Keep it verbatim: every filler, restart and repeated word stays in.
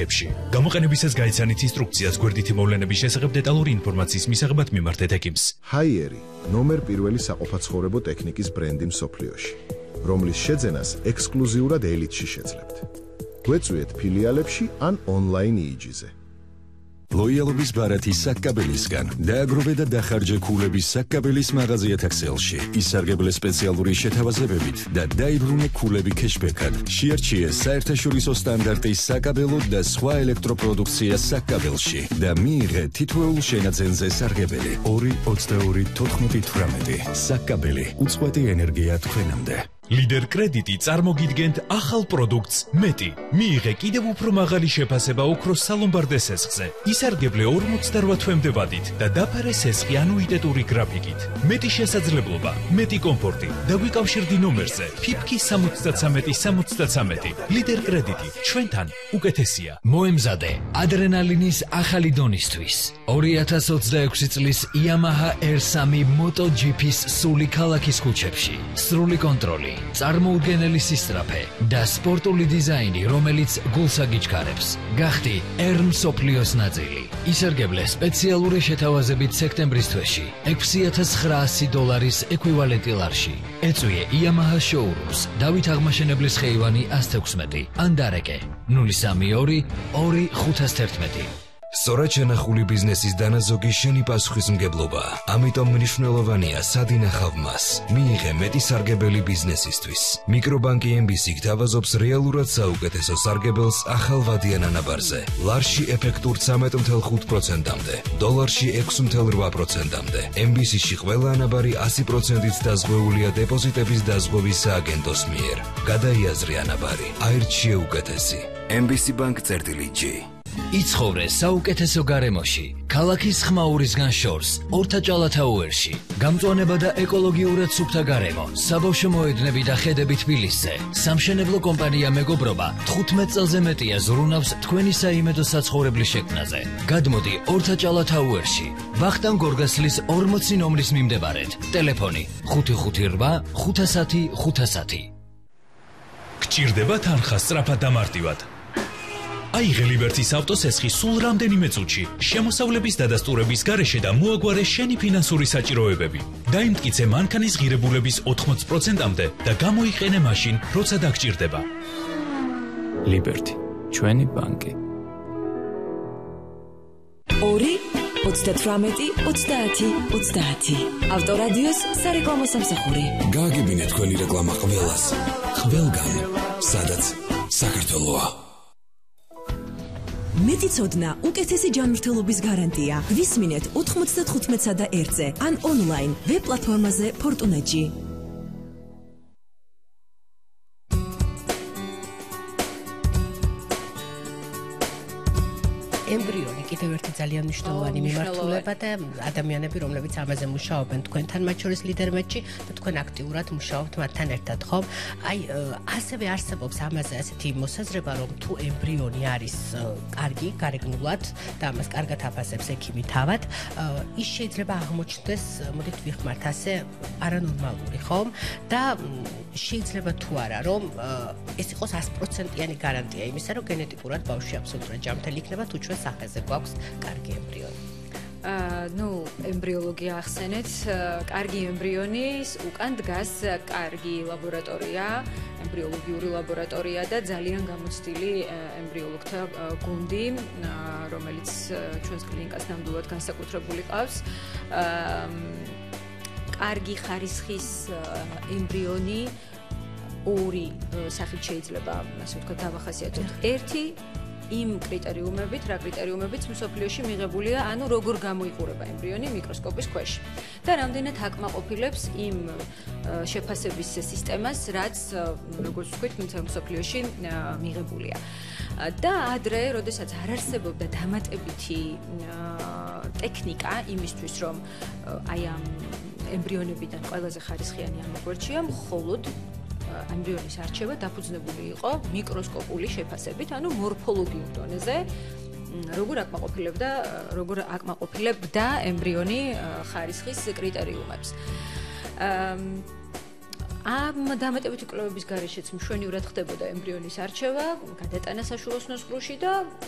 apteekებში. გამოყენებისას გაიცანით ინსტრუქციას გვერდითი მოვლენების შესახებ დეტალური ინფორმაციის მისაღებად მიმართეთ ექიმს. ჰაიერი ნომერ პირველი საყოფაცხოვრებო ტექნიკის ბრენდი მსოფლიოში, რომლის შეძენას ექსკლუზიურად ელიტში შეძლებთ. გვეწვიეთ ფილიალებში ან ონლაინ იიჯიზე. ლოიალობის ბარათი საკაბელისგან დააგროვე და დახარჯე ქულების საკაბელის მაღაზია თაქსელში. ისარგებლე სპეციალური შეთავაზებებით და დაიბრუნე ქულები ქეშბეკად. შეარჩიე საერთაშორისო სტანდარტის საკაბელო და სხვა ელექტროპროდუქცია საკაბელში და მიიღე თითოეულ შენაძენზე სარგებელი. ორი ოცდაორი თოთხმეტი თვრამეტი. საკაბელი უწყვეტი ენერგია თქვენამდე. ლიდერ კრედიტი წარმოგიდგენთ ახალ პროდუქტს მეტი. მიიღე კიდევ უფრო მაღალი შეფასება ოქროს სალომბარდე სესხზე. ისარგებლე ორმოცდაორი თვემდე ვადით და დაფარე სესხი ანუიტეტური გრაფიკით. მეტი შესაძლებლობა, მეტი კომფორტი. დაგვიკავშირდი ნომერზე ფიფკი სამოცდათრამეტი სამოცდათრამეტი. ლიდერ კრედიტი ჩვენთან უკეთესია. მოემზადე ადრენალინის ახალი დონისთვის. ორი ათას ოცდაექვსი წლის Yamaha R three MotoGP-ის სული ქალაქის ქუჩებში. სრული კონტროლი, წარმოუდგენელი სისწრაფე და სპორტული დიზაინი, რომელიც გულს აგიჩქარებს. გახდი R მსოფლიოს ნაწილი. ისარგებლე სპეციალური შეთავაზებით სექტემბრის თვეში ექვსი ათას ცხრაასი დოლარის ეკვივალენტი ლარში. ეწვიე Yamaha showrooms დავით აღმაშენებლის ხეივანი ათას თექვსმეტი ან დარეკე ნული სამი ორი ორი ხუთას თერთმეტი. სწორად შენახული ბიზნესის დანაზოგი შენი პასუხისმგებლობა. ამიტომ მნიშვნელოვანია სად ინახავ მას. მიიღე მეტი სარგებელი ბიზნესისთვის. მიკრობანკი ემ ბი სი გთავაზობს რეალურად საუკეთესო სარგებელს ახალ ვადიან ანაბარზე. ლარში ეფექტურ ცამეტ ათეულ ხუთ პროცენტამდე, დოლარში ექვსი ათეულ რვა პროცენტამდე. ემ ბი სი-ში ყველა ანაბარი ასი პროცენტით დაზღვეულია დეპოზიტების დაზღვევის სააგენტოს მიერ. გადაიაზრე ანაბარი. აირჩიე უკეთესი. ემ ბი სი Bank წერტილი ჯი. იცხოვრე საუკეთესო გარემოში, ქალაქის ხმაურისგან შორს, ორთაჭალათაუერში. გამწვანება და ეკოლოგიურად სუფთა გარემო, საბავშვო მოედნები და ხედები თბილისზე. სამშენებლო კომპანია მეგობრობა თხუთმეტ წელზე მეტია ზრუნავს თქვენი საიმედო საცხოვრებლის შექმნაზე. გადმოდი ორთაჭალათაუერში, ვახტანგ გორგასლის ორმოცი ნომრის მიმდებარედ. ტელეფონი ხუთი ხუთი რვა ხუთასათი ხუთასათი. გჭირდება თანხა სწრაფად და მარტივად. აიღე ლიბერტის ავტოსესხი სულ რამდენიმე წუთში, შემოსავლების დადასტურების გარეშე და მოაგვარე შენი ფინანსური საჭიროებები. დაიმტკიცე მანქანის ღირებულების ოთხმოცი პროცენტამდე და გამოიყენე მაშინ, როცა დაგჭირდება. ლიბერტი, ჩვენი ბანკი. ორი ოცდათვრამეტი ოცდაათი ოცდაათი. ავტორადიოს სარეკლამო სამსახური. გააგებინე თქვენი რეკლამა ყველას. ყველგან, სადაც საქართველოა. მეტი ცოდნა, უკეთესი ჯანმრთელობის გარანტია. ვისმინეთ ოთხმოცდათხუთმეტსა და ერთზე ან ონლაინ ვებ პლატფორმაზე ფორტუნაჯი. ემბრიონი კიდევ ერთი ძალიან მნიშვნელოვანი მიმართულება და ადამიანები, რომლებიც ამაზე მუშაობენ თქვენთან, მათ შორის ლიდერმეტში და თქვენ აქტიურად მუშაობთ მათთან ერთად, ხომ? აი, ასევე არსებობს ამაზე ასეთი მოსაზრება, რომ თუ ემბრიონი არის კარგი, გარეგნულად და ამას კარგად აფასებს ექიმი თავად, ის შეიძლება აღმოჩნდეს, მოდით ვიხმართ ასე, არანორმალური, ხომ? და შეიძლება თუ არა, რომ ეს იყოს ას პროცენტიანი გარანტია იმისა, რომ გენეტიკურად ბავშვი აბსოლუტურად ჯანმრთელი იქნება, თუ ჩვენ სახეზე გვაქვს კარგი ემბრიონი. აა, ნუ, ემბრიოლოგია ახსენეთ, კარგი ემბრიონის უკან დგას კარგი ლაბორატორია, ემბრიოლოგიური ლაბორატორია და ძალიან გამოცდილი ემბრიოლოგთა გუნდი, რომელიც ჩვენს კლინიკას ნამდვილად განსაკუთრებული ყავს. აა, კარგი ხარისხის ემბრიონი ორი სახით შეიძლება, ასე ვთქვათ, დავახასიათოთ. ერთი იმ კრიტერიუმებით, რა კრიტერიუმებით მსოფლიოში მიღებულია, ანუ როგორ გამოიყურება ემბრიონი მიკროსკოპის ქვეშ. და რამდენად აკმაყოფილებს იმ შეფასების სისტემას, რაც როგორც ვთქვით, მსოფლიოში მიღებულია. და ადრე, როდესაც არ არსებობდა დამატებითი ტექნიკა იმისთვის, რომ აი ამ ემბრიონებიდან ყველაზე ხარისხიანი ამოგვერჩია, მხოლოდ ემბრიონის არჩევა დაფუძნებული იყო მიკროსკოპული შეფასებით, ანუ მორფოლოგიურ დონეზე, როგორ აკმაყოფილებდა, როგორ აკმაყოფილებდა ემბრიონი ხარისხის კრიტერიუმებს. ამ დამატებითი კვლევების გარეშეც მშვენივრად ხდებოდა ემბრიონის არჩევა, გადატანა საშუალო სნოსყრუში და